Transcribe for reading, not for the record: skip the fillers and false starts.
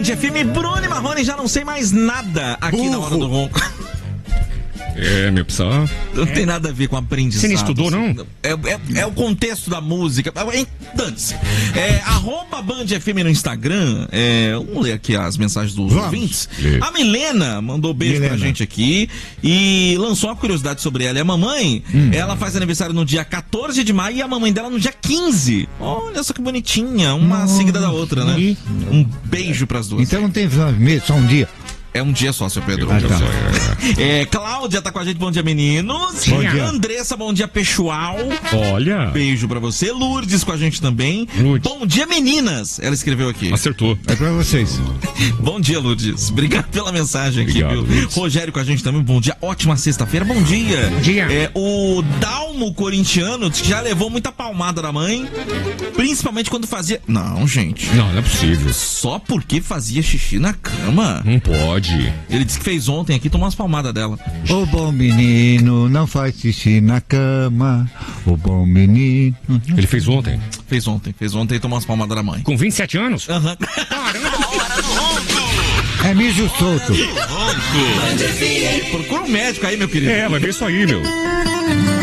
Band FM, Bruno e Marrone, já não sei mais nada aqui na Hora do Ronco. Meu pessoal. Não tem nada a ver com aprendizado. Você não estudou, não? É o contexto da música. Dane-se. @Band FM no Instagram. Vamos ler aqui as mensagens dos ouvintes. A Milena mandou beijo pra gente aqui e lançou uma curiosidade sobre ela. E a mamãe, ela faz aniversário no dia 14 de maio e a mamãe dela no dia 15. Olha só que bonitinha. Uma seguida da outra, né? Um beijo pras duas. Então não tem só um dia. É um dia só, seu Pedro. Cláudia tá com a gente, bom dia, meninos. Bom dia. Andressa, bom dia, pessoal. Olha. Beijo pra você. Lourdes com a gente também. Lourdes. Bom dia, meninas. Ela escreveu aqui. Acertou. É pra vocês. Bom dia, Lourdes. Obrigado pela mensagem aqui, Obrigado, viu? Lourdes. Rogério com a gente também. Bom dia, ótima sexta-feira. Bom dia. Bom dia. O Dalmo corintiano já levou muita palmada da mãe, principalmente quando fazia... Não, gente. Não é possível. Só porque fazia xixi na cama. Não pode. Ele disse que fez ontem aqui, tomou umas palmadas dela. O bom menino não faz xixi na cama. O bom menino. Ele fez ontem. Fez ontem e tomou umas palmadas da mãe. Com 27 anos? Aham. É mijo solto. Procura um médico aí, meu querido. Vai ver isso aí, meu.